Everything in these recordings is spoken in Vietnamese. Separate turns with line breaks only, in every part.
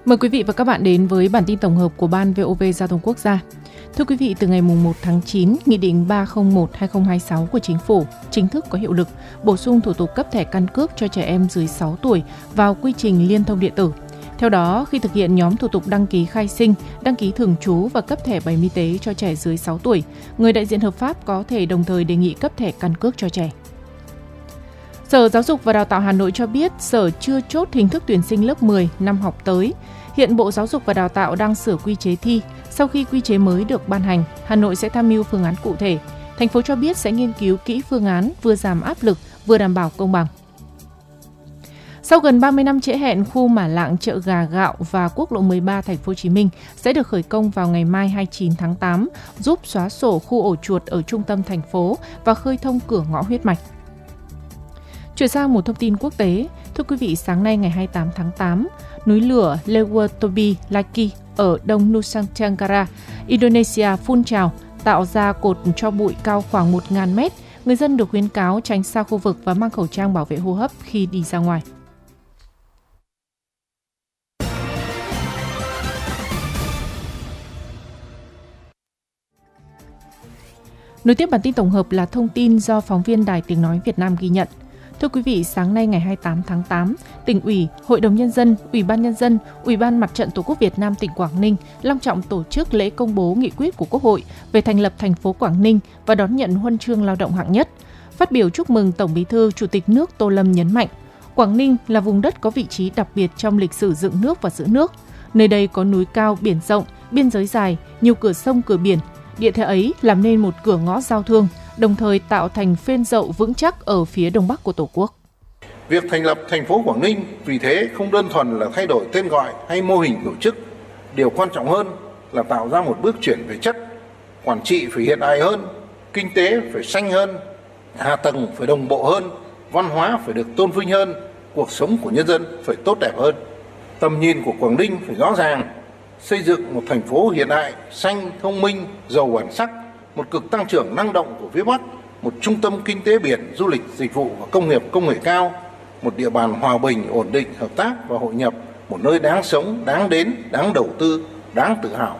Mời quý vị và các bạn đến với bản tin tổng hợp của Ban VOV Giao thông Quốc gia. Thưa quý vị, từ ngày 1 tháng 9, Nghị định 301/2026 của Chính phủ chính thức có hiệu lực, bổ sung thủ tục cấp thẻ căn cước cho trẻ em dưới 6 tuổi vào quy trình liên thông điện tử. Theo đó, khi thực hiện nhóm thủ tục đăng ký khai sinh, đăng ký thường trú và cấp thẻ bảo hiểm y tế cho trẻ dưới 6 tuổi, người đại diện hợp pháp có thể đồng thời đề nghị cấp thẻ căn cước cho trẻ. Sở Giáo dục và Đào tạo Hà Nội cho biết Sở chưa chốt hình thức tuyển sinh lớp 10 năm học tới. Hiện Bộ Giáo dục và Đào tạo đang sửa quy chế thi. Sau khi quy chế mới được ban hành, Hà Nội sẽ tham mưu phương án cụ thể. Thành phố cho biết sẽ nghiên cứu kỹ phương án vừa giảm áp lực, vừa đảm bảo công bằng. Sau gần 30 năm trễ hẹn, khu Mả Lạng, chợ Gà Gạo và quốc lộ 13 thành phố Hồ Chí Minh sẽ được khởi công vào ngày mai 29 tháng 8, giúp xóa sổ khu ổ chuột ở trung tâm thành phố và khơi thông cửa ngõ huyết mạch. Chuyển sang một thông tin quốc tế, thưa quý vị, sáng nay ngày 28 tháng 8, núi lửa Lewatobi Laki ở đông Nusa Tenggara, Indonesia phun trào, tạo ra cột tro bụi cao khoảng 1.000 mét. Người dân được khuyến cáo tránh xa khu vực và mang khẩu trang bảo vệ hô hấp khi đi ra ngoài. Nối tiếp bản tin tổng hợp là thông tin do phóng viên Đài Tiếng Nói Việt Nam ghi nhận. Thưa quý vị, sáng nay ngày 28 tháng 8, Tỉnh ủy, Hội đồng Nhân dân, Ủy ban Nhân dân, Ủy ban Mặt trận Tổ quốc Việt Nam tỉnh Quảng Ninh long trọng tổ chức lễ công bố nghị quyết của Quốc hội về thành lập thành phố Quảng Ninh và đón nhận huân chương lao động hạng nhất. Phát biểu chúc mừng, Tổng Bí thư Chủ tịch nước Tô Lâm nhấn mạnh, Quảng Ninh là vùng đất có vị trí đặc biệt trong lịch sử dựng nước và giữ nước. Nơi đây có núi cao, biển rộng, biên giới dài, nhiều cửa sông, cửa biển. Địa thế ấy làm nên một cửa ngõ giao thương, đồng thời tạo thành phên dậu vững chắc ở phía đông bắc của Tổ quốc.
Việc thành lập thành phố Quảng Ninh vì thế không đơn thuần là thay đổi tên gọi hay mô hình tổ chức. Điều quan trọng hơn là tạo ra một bước chuyển về chất. Quản trị phải hiện đại hơn, kinh tế phải xanh hơn, hạ tầng phải đồng bộ hơn, văn hóa phải được tôn vinh hơn, cuộc sống của nhân dân phải tốt đẹp hơn. Tầm nhìn của Quảng Ninh phải rõ ràng, xây dựng một thành phố hiện đại, xanh, thông minh, giàu bản sắc, một cực tăng trưởng năng động của phía Bắc, một trung tâm kinh tế biển, du lịch, dịch vụ và công nghiệp công nghệ cao, một địa bàn hòa bình, ổn định, hợp tác và hội nhập, một nơi đáng sống, đáng đến, đáng đầu tư, đáng tự hào.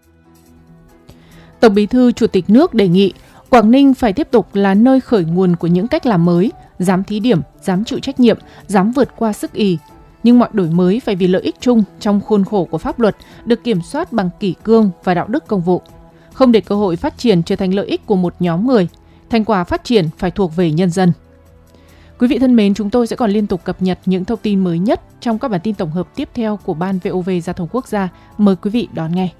Tổng Bí thư Chủ tịch nước đề nghị Quảng Ninh phải tiếp tục là nơi khởi nguồn của những cách làm mới, dám thí điểm, dám chịu trách nhiệm, dám vượt qua sức ì. Nhưng mọi đổi mới phải vì lợi ích chung trong khuôn khổ của pháp luật, được kiểm soát bằng kỷ cương và đạo đức công vụ. Không để cơ hội phát triển trở thành lợi ích của một nhóm người. Thành quả phát triển phải thuộc về nhân dân. Quý vị thân mến, chúng tôi sẽ còn liên tục cập nhật những thông tin mới nhất trong các bản tin tổng hợp tiếp theo của Ban VOV Giao thông Quốc gia. Mời quý vị đón nghe.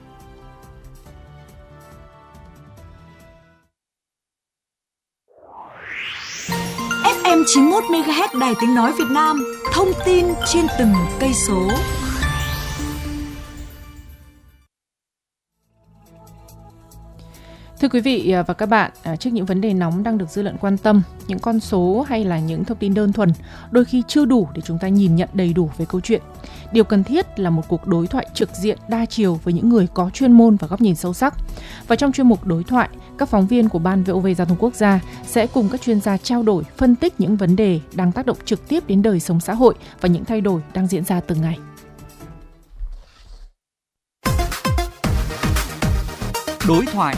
FM 91 MHz Đài Tiếng Nói Việt Nam, thông tin trên từng cây số.
Thưa quý vị và các bạn, trước những vấn đề nóng đang được dư luận quan tâm, những con số hay là những thông tin đơn thuần đôi khi chưa đủ để chúng ta nhìn nhận đầy đủ về câu chuyện. Điều cần thiết là một cuộc đối thoại trực diện đa chiều với những người có chuyên môn và góc nhìn sâu sắc. Và trong chuyên mục đối thoại, các phóng viên của Ban VOV Giao thông Quốc gia sẽ cùng các chuyên gia trao đổi, phân tích những vấn đề đang tác động trực tiếp đến đời sống xã hội và những thay đổi đang diễn ra từng ngày.
Đối thoại.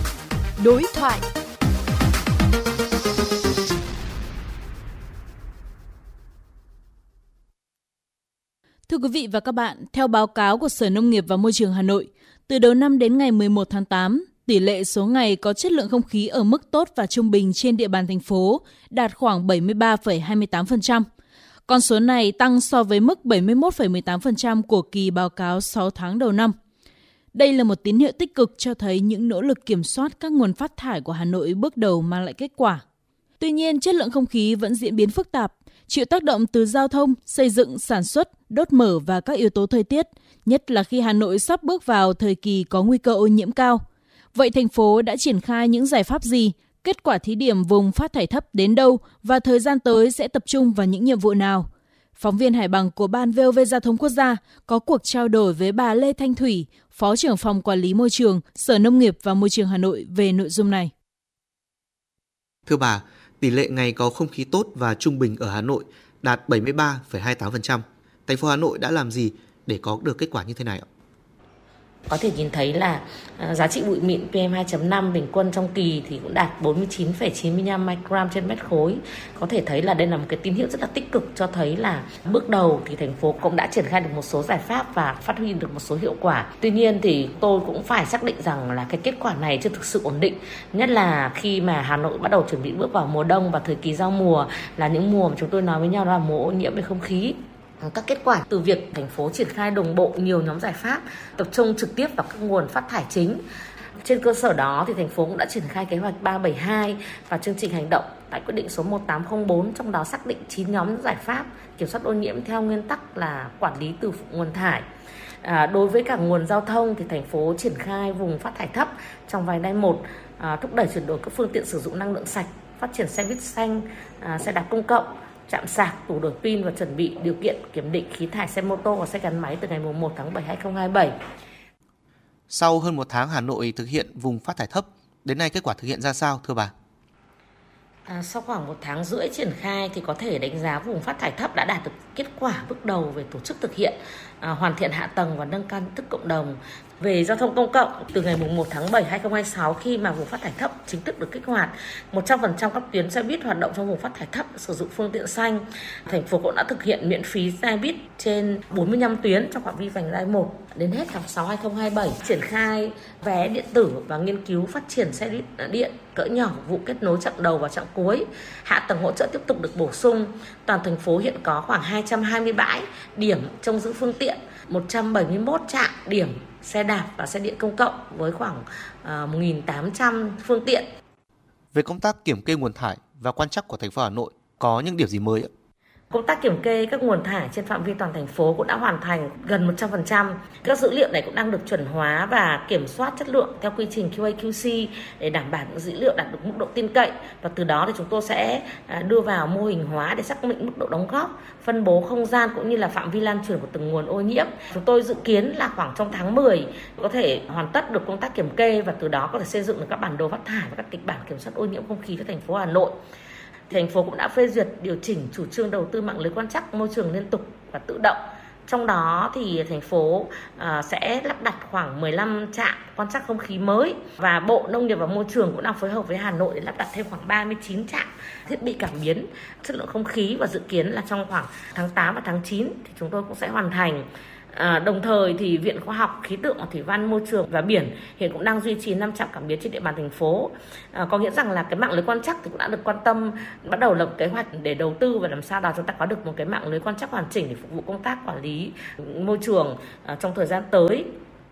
Thưa quý vị và các bạn, theo báo cáo của Sở Nông nghiệp và Môi trường Hà Nội, từ đầu năm đến ngày 11 tháng 8, tỷ lệ số ngày có chất lượng không khí ở mức tốt và trung bình trên địa bàn thành phố đạt khoảng 73,28%. Con số này tăng so với mức 71,18% của kỳ báo cáo 6 tháng đầu năm. Đây là một tín hiệu tích cực cho thấy những nỗ lực kiểm soát các nguồn phát thải của Hà Nội bước đầu mang lại kết quả. Tuy nhiên, chất lượng không khí vẫn diễn biến phức tạp, chịu tác động từ giao thông, xây dựng, sản xuất, đốt mở và các yếu tố thời tiết, nhất là khi Hà Nội sắp bước vào thời kỳ có nguy cơ ô nhiễm cao. Vậy thành phố đã triển khai những giải pháp gì? Kết quả thí điểm vùng phát thải thấp đến đâu và thời gian tới sẽ tập trung vào những nhiệm vụ nào? Phóng viên Hải Bằng của Ban VOV Giao thông Quốc gia có cuộc trao đổi với bà Lê Thanh Thủy, Phó trưởng phòng Quản lý Môi trường, Sở Nông nghiệp và Môi trường Hà Nội về nội dung này.
Thưa bà, tỷ lệ ngày có không khí tốt và trung bình ở Hà Nội đạt 73,28%. Thành phố Hà Nội đã làm gì để có được kết quả như thế này ạ?
Có thể nhìn thấy là giá trị bụi mịn PM2.5 bình quân trong kỳ thì cũng đạt 49,95 microgram trên mét khối. Có thể thấy là đây là một cái tín hiệu rất là tích cực, cho thấy là bước đầu thì thành phố cũng đã triển khai được một số giải pháp và phát huy được một số hiệu quả. Tuy nhiên thì tôi cũng phải xác định rằng là cái kết quả này chưa thực sự ổn định, nhất là khi mà Hà Nội bắt đầu chuẩn bị bước vào mùa đông và thời kỳ giao mùa là những mùa mà chúng tôi nói với nhau đó là mùa ô nhiễm về không khí. Các kết quả từ việc thành phố triển khai đồng bộ nhiều nhóm giải pháp, tập trung trực tiếp vào các nguồn phát thải chính. Trên cơ sở đó thì thành phố cũng đã triển khai kế hoạch 372 và chương trình hành động tại quyết định số 1804, trong đó xác định 9 nhóm giải pháp kiểm soát ô nhiễm theo nguyên tắc là quản lý từ nguồn thải. Đối với cả nguồn giao thông thì thành phố triển khai vùng phát thải thấp trong vành đai 1, thúc đẩy chuyển đổi các phương tiện sử dụng năng lượng sạch, phát triển xe buýt xanh, xe đạp công cộng, trạm sạc, tủ đổi pin và chuẩn bị điều kiện kiểm định khí thải xe mô tô và xe gắn máy từ ngày 1 tháng 7 2027.
Sau hơn 1 tháng Hà Nội thực hiện vùng phát thải thấp, đến nay kết quả thực hiện ra sao thưa bà?
Sau khoảng 1 tháng rưỡi triển khai thì có thể đánh giá vùng phát thải thấp đã đạt được kết quả bước đầu về tổ chức thực hiện, hoàn thiện hạ tầng và nâng cao nhận thức cộng đồng. Về giao thông công cộng, từ ngày 1 tháng 7 2026 khi mà vùng phát thải thấp chính thức được kích hoạt, 100% các tuyến xe buýt hoạt động trong vùng phát thải thấp sử dụng phương tiện xanh. Thành phố cũng đã thực hiện miễn phí xe buýt trên 45 tuyến trong phạm vi vành đai 1 đến hết tháng 6 2027, triển khai vé điện tử và nghiên cứu phát triển xe buýt điện cỡ nhỏ phục vụ kết nối chặng đầu và chặng cuối. Hạ tầng hỗ trợ tiếp tục được bổ sung. Toàn thành phố hiện có khoảng 220 bãi điểm trông giữ phương tiện, 171 trạm điểm xe đạp và xe điện công cộng với khoảng 1.800 phương tiện.
Về công tác kiểm kê nguồn thải và quan trắc của thành phố Hà Nội có những điểm gì mới ạ?
Công tác kiểm kê các nguồn thải trên phạm vi toàn thành phố cũng đã hoàn thành gần 100%. Các dữ liệu này cũng đang được chuẩn hóa và kiểm soát chất lượng theo quy trình QA/QC để đảm bảo những dữ liệu đạt được mức độ tin cậy, và từ đó thì chúng tôi sẽ đưa vào mô hình hóa để xác định mức độ đóng góp, phân bố không gian cũng như là phạm vi lan truyền của từng nguồn ô nhiễm. Chúng tôi dự kiến là khoảng trong tháng 10 có thể hoàn tất được công tác kiểm kê và từ đó có thể xây dựng được các bản đồ phát thải và các kịch bản kiểm soát ô nhiễm không khí cho thành phố Hà Nội. Thành phố cũng đã phê duyệt điều chỉnh chủ trương đầu tư mạng lưới quan trắc môi trường liên tục và tự động. Trong đó thì thành phố sẽ lắp đặt khoảng 15 trạm quan trắc không khí mới, và Bộ Nông nghiệp và Môi trường cũng đang phối hợp với Hà Nội để lắp đặt thêm khoảng 39 trạm thiết bị cảm biến chất lượng không khí, và dự kiến là trong khoảng tháng 8 và tháng 9 thì chúng tôi cũng sẽ hoàn thành. Đồng thời thì Viện Khoa học Khí tượng, Thủy văn, Môi trường và Biển hiện cũng đang duy trì 5 trạm cảm biến trên địa bàn thành phố. Có nghĩa rằng là cái mạng lưới quan trắc thì cũng đã được quan tâm, bắt đầu lập kế hoạch để đầu tư và làm sao đó chúng ta có được một cái mạng lưới quan trắc hoàn chỉnh để phục vụ công tác quản lý môi trường trong thời gian tới.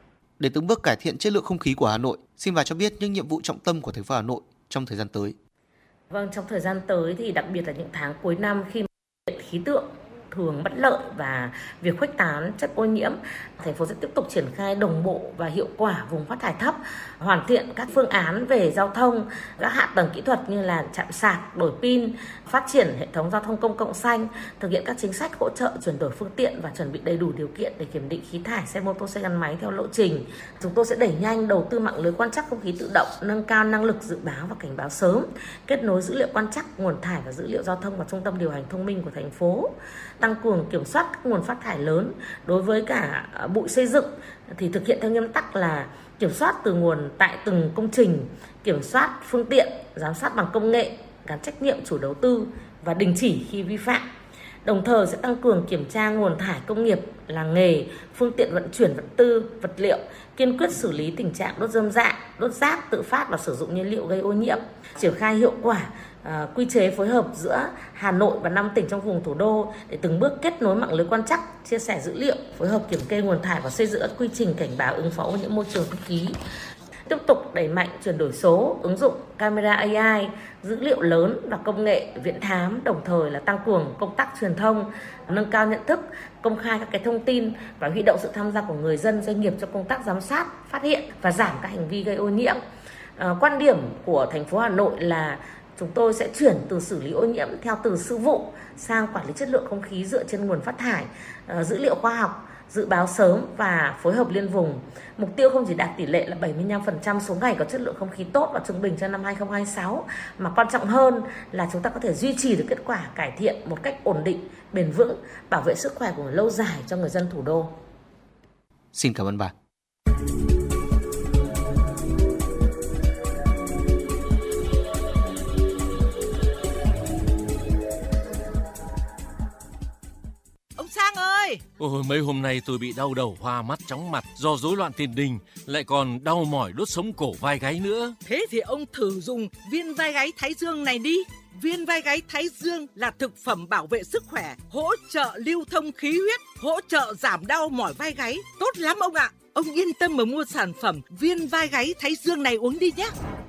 Để từng bước cải thiện chất lượng không khí của Hà Nội, xin bà cho biết những nhiệm vụ trọng tâm của thành phố Hà Nội trong thời gian tới.
Vâng, trong thời gian tới thì đặc biệt là những tháng cuối năm khi khí tượng thường bất lợi và việc khuếch tán chất ô nhiễm, thành phố sẽ tiếp tục triển khai đồng bộ và hiệu quả vùng phát thải thấp, hoàn thiện các phương án về giao thông, các hạ tầng kỹ thuật như là trạm sạc, đổi pin, phát triển hệ thống giao thông công cộng xanh, thực hiện các chính sách hỗ trợ chuyển đổi phương tiện và chuẩn bị đầy đủ điều kiện để kiểm định khí thải xe mô tô, xe gắn máy theo lộ trình. Chúng tôi sẽ đẩy nhanh đầu tư mạng lưới quan trắc không khí tự động, nâng cao năng lực dự báo và cảnh báo sớm, kết nối dữ liệu quan trắc nguồn thải và dữ liệu giao thông vào trung tâm điều hành thông minh của thành phố, tăng cường kiểm soát các nguồn phát thải lớn. Đối với cả bụi xây dựng thì thực hiện theo nguyên tắc là kiểm soát từ nguồn tại từng công trình, kiểm soát phương tiện, giám sát bằng công nghệ, gắn trách nhiệm chủ đầu tư và đình chỉ khi vi phạm. Đồng thời sẽ tăng cường kiểm tra nguồn thải công nghiệp, làng nghề, phương tiện vận chuyển vật tư, vật liệu, kiên quyết xử lý tình trạng đốt rơm rạ, đốt rác tự phát và sử dụng nhiên liệu gây ô nhiễm, triển khai hiệu quả quy chế phối hợp giữa Hà Nội và 5 tỉnh trong vùng thủ đô để từng bước kết nối mạng lưới quan trắc, chia sẻ dữ liệu, phối hợp kiểm kê nguồn thải và xây dựng các quy trình cảnh báo ứng phó ô nhiễm môi trường không khí. Tiếp tục đẩy mạnh chuyển đổi số, ứng dụng camera AI, dữ liệu lớn và công nghệ viễn thám, đồng thời là tăng cường công tác truyền thông, nâng cao nhận thức, công khai các cái thông tin và huy động sự tham gia của người dân, doanh nghiệp trong công tác giám sát, phát hiện và giảm các hành vi gây ô nhiễm. Quan điểm của thành phố Hà Nội là chúng tôi sẽ chuyển từ xử lý ô nhiễm theo từ sự vụ sang quản lý chất lượng không khí dựa trên nguồn phát thải, dữ liệu khoa học, dự báo sớm và phối hợp liên vùng. Mục tiêu không chỉ đạt tỷ lệ là 75% số ngày có chất lượng không khí tốt và trung bình cho năm 2026, mà quan trọng hơn là chúng ta có thể duy trì được kết quả cải thiện một cách ổn định, bền vững, bảo vệ sức khỏe của người lâu dài cho người dân thủ đô.
Xin cảm ơn bà.
Ông Sang ơi!
Ôi, mấy hôm nay tôi bị đau đầu, hoa mắt, chóng mặt do rối loạn tiền đình, lại còn đau mỏi đốt sống cổ vai gáy nữa.
Thế thì ông thử dùng viên vai gáy Thái Dương này đi. Viên vai gáy Thái Dương là thực phẩm bảo vệ sức khỏe, hỗ trợ lưu thông khí huyết, hỗ trợ giảm đau mỏi vai gáy. Tốt lắm ông ạ! Ông yên tâm mà mua sản phẩm viên vai gáy Thái Dương này uống đi nhé.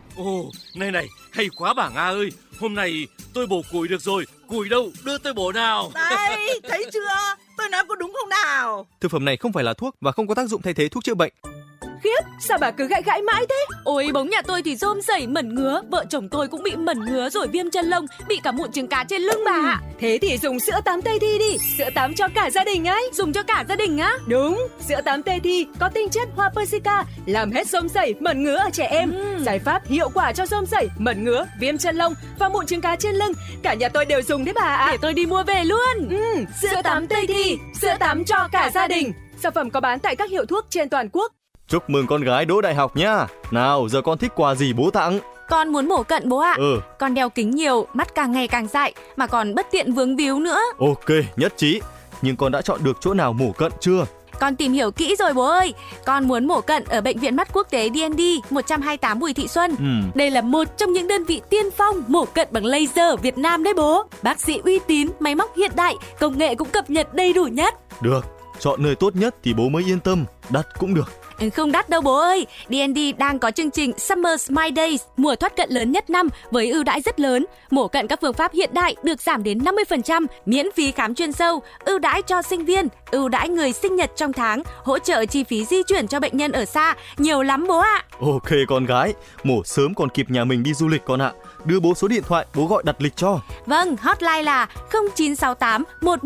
Ồ, này, hay quá bà Nga ơi. Hôm nay tôi bổ củi được rồi. Củi đâu, đưa tôi bổ nào.
Đây, thấy chưa? Tôi nói có đúng không nào?
Thực phẩm này không phải là thuốc và không có tác dụng thay thế thuốc chữa bệnh.
Khiếp, sao bà cứ gãi mãi thế? Ôi, bóng nhà tôi thì rôm rẩy mẩn ngứa, vợ chồng tôi cũng bị mẩn ngứa rồi viêm chân lông, bị cả mụn trứng cá trên lưng bà ạ.
Thế thì dùng sữa tắm Tây Thi đi, sữa tắm cho cả gia đình ấy.
Dùng cho cả gia đình á?
Đúng, sữa tắm Tây Thi có tinh chất hoa Persica, làm hết rôm rẩy, mẩn ngứa ở trẻ em. Giải pháp hiệu quả cho rôm rẩy, mẩn ngứa, viêm chân lông và mụn trứng cá trên lưng. Cả nhà tôi đều dùng đấy bà ạ.
Để tôi đi mua về luôn.
Sữa tắm Tây Thi, sữa tắm cho cả gia đình. Sản phẩm có bán tại các hiệu thuốc trên toàn quốc.
Chúc mừng con gái đỗ đại học nhá. Nào, giờ con thích quà gì bố tặng?
Con muốn mổ cận bố ạ. Con đeo kính nhiều, mắt càng ngày càng dại, mà còn bất tiện vướng víu nữa.
Ok, nhất trí. Nhưng con đã chọn được chỗ nào mổ cận chưa?
Con tìm hiểu kỹ rồi bố ơi. Con muốn mổ cận ở Bệnh viện Mắt Quốc tế D&D 128 Bùi Thị Xuân. Đây là một trong những đơn vị tiên phong mổ cận bằng laser ở Việt Nam đấy bố. Bác sĩ uy tín, máy móc hiện đại, công nghệ cũng cập nhật đầy đủ nhất.
Được, chọn nơi tốt nhất thì bố mới yên tâm. Đắt cũng được.
Không đắt đâu bố ơi. D&D đang có chương trình Summer Smile Days, mùa thoát cận lớn nhất năm với ưu đãi rất lớn. Mổ cận các phương pháp hiện đại được giảm đến 50%, miễn phí khám chuyên sâu, ưu đãi cho sinh viên, ưu đãi người sinh nhật trong tháng, hỗ trợ chi phí di chuyển cho bệnh nhân ở xa, nhiều lắm bố ạ.
Ok con gái, mổ sớm còn kịp nhà mình đi du lịch con ạ. Đưa bố số điện thoại, bố gọi đặt lịch cho.
Vâng, hotline là 0968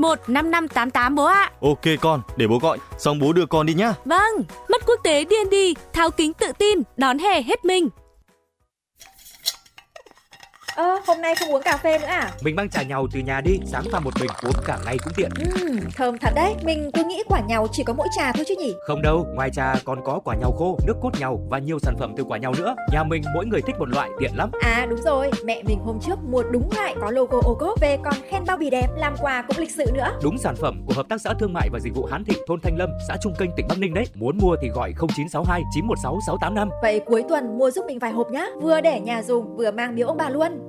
115588 bố ạ.
Ok con, để bố gọi, xong bố đưa con đi nhá.
Vâng, Mắt Quốc tế D&D, tháo kính tự tin, đón hè hết mình.
Hôm nay không uống cà phê nữa à?
Mình mang trà nhàu từ nhà đi, sáng pha một bình uống cả ngày cũng tiện.
Thơm thật đấy, mình cứ nghĩ quả nhàu chỉ có mỗi trà thôi chứ nhỉ?
Không đâu, ngoài trà còn có quả nhàu khô, nước cốt nhàu và nhiều sản phẩm từ quả nhàu nữa. Nhà mình mỗi người thích một loại, tiện lắm.
À đúng rồi, mẹ mình hôm trước mua đúng loại có logo ô cốp về, còn khen bao bì đẹp, làm quà cũng lịch sự nữa.
Đúng sản phẩm của Hợp tác xã Thương mại và Dịch vụ Hán Thịnh, thôn Thanh Lâm, xã Trung Kênh, tỉnh Bắc Ninh đấy. Muốn mua thì gọi 0962 916 685.
Vậy cuối tuần mua giúp mình vài hộp nhá, vừa để nhà dùng vừa mang biếu ông bà luôn.